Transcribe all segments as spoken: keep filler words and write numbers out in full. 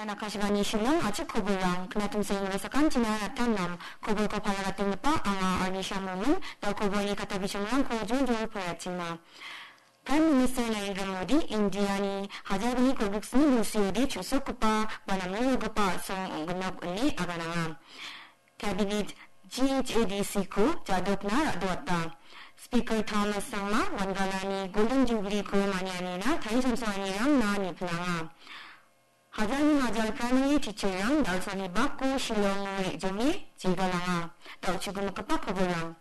Nakashibani Shilong Achi Kobulang, Knatum saying Resakan China Tanam, Kobul Kopalagatin Pa, Anga Arnisha Mumun, the Koboli Katabisham Ko Junju Puratima. Prime Minister Narendra Modi, Indiani, Hajabani Kobuksni, Luciodi, Chusokupa, Banamuru Gopa, Song Gunab Uni, Agananga. Cabinet G H A D C Ko, Jadokna, Adwata. Speaker Thomas Sangma, Wangalani, Golden Jubilee Ko Manianina, Taisam Swanirang Nani Planga. Hajani Hajal Primary Teacher Yang, Dalsani Baku, Shilong Jomi, Jigalanga, Dauchugumakapakabulang.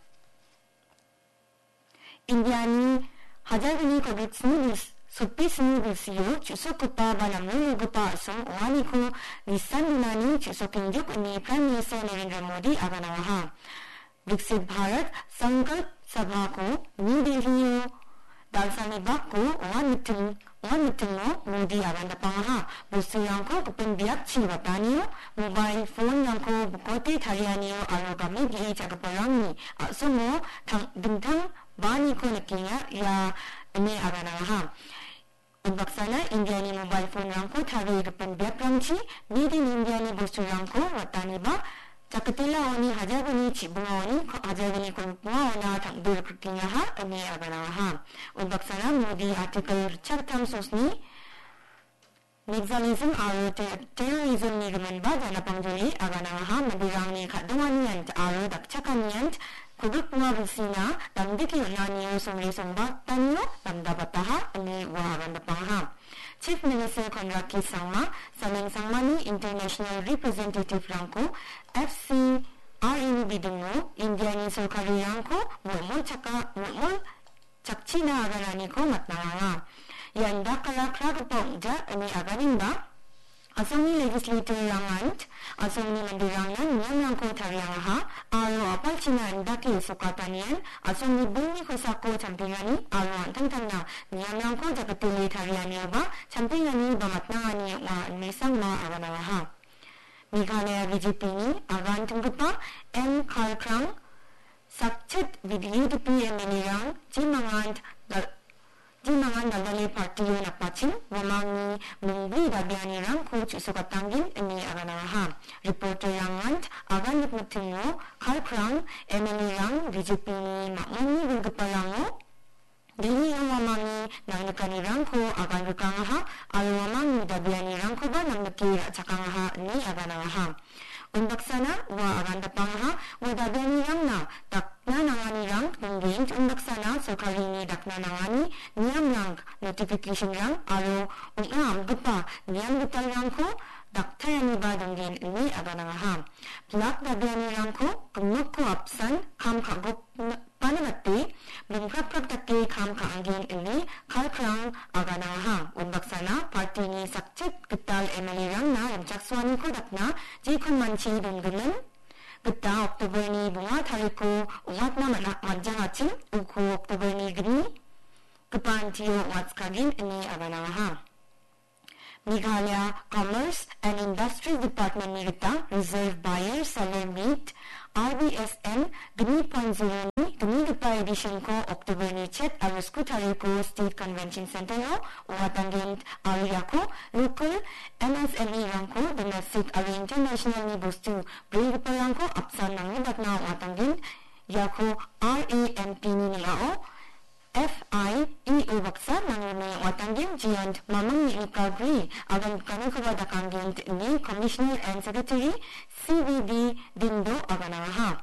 Indiani, Hajani Kobitsnibus, Supisnibusio, Chusokupa, Banamuru Gupa, Song, Waniko, Nisandunani, Chusokinjuk, and Prime Minister Narendra Modi, Aganaha. Viksit Bharat, Sankalp Sabha New Delhi, Dalsani Baku, one meeting, one meeting, Modi Aganda Pangaha, Busuyanko, Kupindiak Chivatanio, mobile phone Yanko, Bukote, Tarianio, Arogami, Chakaparani, Sumo, Dintang, Bani Konakia, Ya, Ene Aganaha. Unbaksana, Indiani mobile phone Ranko, Tari, Kupindiak Ramchi, Needing Indiani Busuyanko, Wataniba, Takatila oni hajabani chibunga oni hajabani kulpunga ona takdur kritinga ha ane agana ha. Unbaksana Modi article chartam sosni Nixalism aro terrorism ni gamanba jana pangjoli agana ha madirang kadumani ant aro dakchakani ant kudukpunga bisina damdiki unani usumri sumba tanyo damdabataha ane wahaganda pangha. Chief Minister Konraki Sangma, Saling Sangmani International Representative Ranko, F C R E Bidungo, Indiani Sorkari Ranko, Mulmul Chaka, Mulmul Chakchina Agaraniko Matnanga. Yanda Kala Kragapongja, Ani Agarimba, Asami Legislator Rangant, Asami Mandirangan, Nyanko Tariangaha, Aro Apalchina and Daki Sokatanian, Asami Buni Kosako Champingani, Aro Antantana, Nyanko Jakatuli Tarianiova, Champingani, Bamatnani, and Mesangma Avanaha. Meghalaya B J P ni, Agan Tungupa, N. Karkrang, Sakchet with U D P and Menirang, Jimangant, Jimangan Nadali Party na Pachin, Wamangi, Mungbi Dabiani Ranko, Chusukatangin, and Me Aganaha. Reporter Rangant, Agan Mutingo, Karkrang, Emily Rang, B J P ni, Makmani Vilgapalango, Dili Wamangi, Nanakani Ranko, Agan Rukangaha, Alwamangi Dabiani Ranko, Namaki Chakangaha, Ni Aganaha. Unbaksana, Wa Aganda Pangaha, Wa Dabiani Rangna, Dakna Nangani Rang, Nungin, Unbaksana, Sokarini Dakna Nangani, Niam Rang, Notification Rang, Aro, Unam Gupa, Niam Gutal Rangko, Daktayani Badungin, Ni Aganangaha. Plak Dabiani Rangko, Kumukko Apsan, Kam Kagup Panamati, Bumkraprak Taki Kam Kaangin, Ni, Kalkrang Aganangaha. Unbaksana, Party ni Sakchit, Gutal Emily Rangna, and Jakswani Kodakna, Jikun Manchi Dungunan, Gutta October ni bunga tariku umat na manjangachin uku October ni gni kepantiyo watskagin ini aganangaha. Meghalaya Commerce and Industry Department ni kita Reserve Buyer Seller Meet R B S N gni point zero ni gni kita edition ko October ni chet arusku tariku State Convention Center yo uwatangin ariako local M S M E rangko domestic ari international ni bostu bring rangko apsan nang nibatna uwatangin yako R A M P ni nilao F I E O baksa nang may uwatangin jiant mamang ni ikagri agan kami kubadakangin ni Commissioner and Secretary C V D Dindo aganangaha.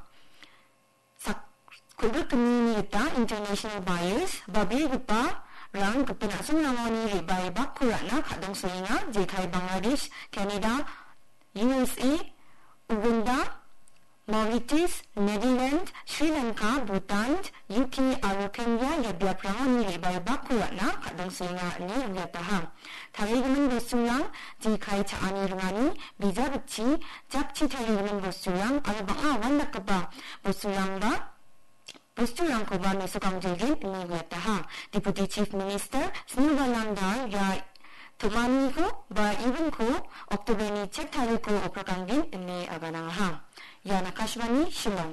Sa kubuk kami kita international buyers babi gupa rang kapinasong nangoni ribay bakurana kadang suinga jikai Bangladesh, Canada, U S A, Uganda, Mauritius, Netherlands, Sri Lanka, Bhutan, U K, aro Kenya yabya prangoni ribay bakurana kadang suinga ni yataha. Tarigaman bosulang jikai chaani rungani biza bichi jakchi tarigaman bosulang aro banga wandakaba bosulang ba Bostulang ko ba mesokang jigin ini yataha. Deputy Chief Minister Snivalandar ya tumani ko ba even ko Oktober ni cek tari ko oprakangin ini aganangaha. Ya Nakashvani Shillong.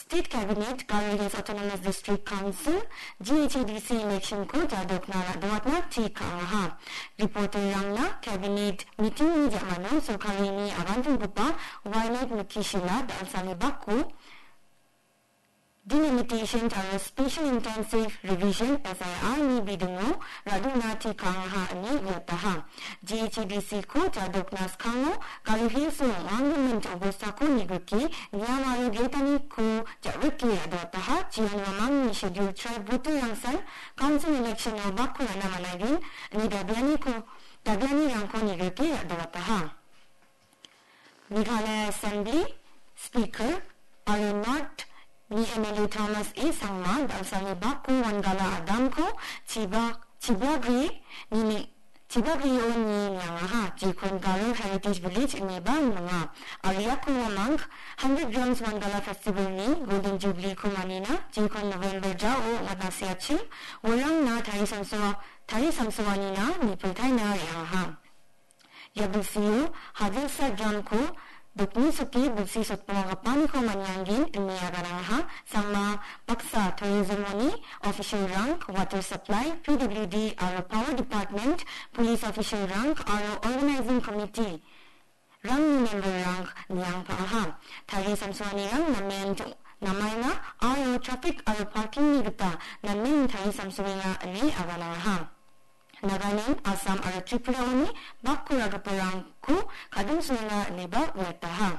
State Cabinet Kari Hills Autonomous District Council G H A D C election ko jadok na dawat na tika ha. Reporter yang na Cabinet meeting ni jamano so kali ni arantung pupa wainet mukishila dan sami baku delimitation atau Special Intensive Revision S I R ni bidungo radu na tika ha ni yataha. G H A D C ko jadok na skango Kari Hills so argument obosta ko ni guki nyamaru getani ko jaruki adataha jian mamang ni schedule tribe voter yang san council election o baku na managin ni dabiani ko dabiani yang ko ni guki adataha. Meghalaya Assembly Speaker are not ni M L A Thomas A. Sangma dan sami baku Wangala Adam ko Chiba Chibagri ni Chibagri o ni yang ha Jikon Galo Heritage Village ni ba mga Aria ko mang one hundred grams Wangala Festival ni Golden Jubilee ko manina Jikon November ja o madasiachim walang na tayo samsawa tayo samsawa ni na ni pultay na yang ha Yabusiyo hadil sa John ko Dukni suki bulsi sot pangapani ko manyangin ni agaraha sama paksa tourism money official rank water supply P W D our power department police official rank our organizing committee rang member rank niyang paaha tari samsuani rang namen namay na our traffic our parking ni gita namen tari samsuani nga ni agaraha Naganin Assam ara Tripura ni bakuraga parangku kadung suna neba wetaha.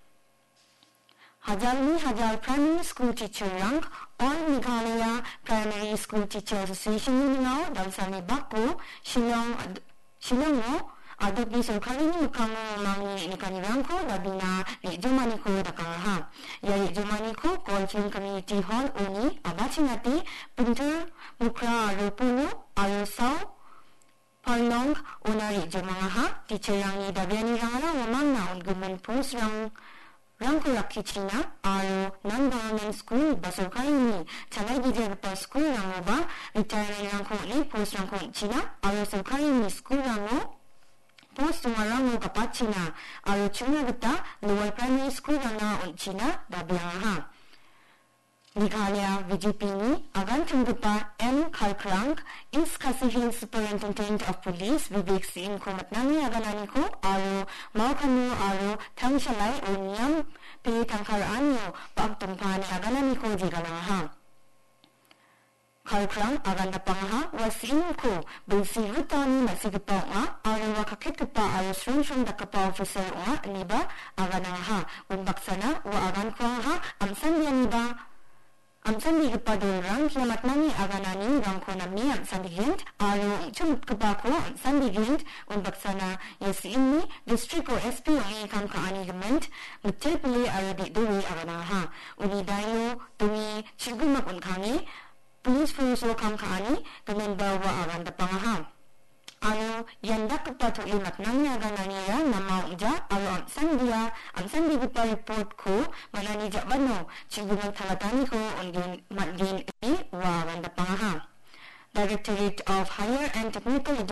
Hajar ni hajar primary school teacher rank all Meghalaya Primary School Teacher Association ni ngao dal sa ni baku Shillong Shillong mo adot ni sorkari ni mukang mangi ni kanirang ko labi na ni jumani ko dakaha. Yari jumani ko Colfin Community Hall uni abachi nati Punter Mukra Arupulu Ayusaw Parlong unari jumanga ha teacher yang ni dabiani rangara wamang na ungumen post rang rangko rakichina aro non-government school basokari ni chanai gijay pa school rango ba retiring rangko ni post rangko china aro sokari ni school rango post rango kapachina aro chunga gita lower primary school ranga unchina dabianga ha Meghalaya V G P ni agan tunggupa M. Kalkrang East Khasi Hills Superintendent of Police Vivek Singh ko matnangi aganani ko aro maukanu aro tangshalay o niyam pe tangkaraan nyo pagtungpani aganani ko di galaha. Kalkrang agan napangaha wasin ko bulsi rutani nasigipa nga aro wakakit pa aro srung-srung dakapa officer nga niba aganaha unbaksana wa agan ko ha amsan yan niba Amsan di kepadurang selamat nani aganani rangko nami amsan digint aro chumut kebako amsan digint untuk sana yasi ini district o S P ang ikam kaani gement mutil pili aro di duwi aganaha uni dayo duwi chigumak unkangi police force o kam kaani gamen bawa agan dapangaha aro yandak kepato limat nani aganani ya nama uja aro amsan dia amsan di gupa report ko manani jabano chigumak talatani ko undin matgin i wa agan dapangaha Directorate of Higher and Technical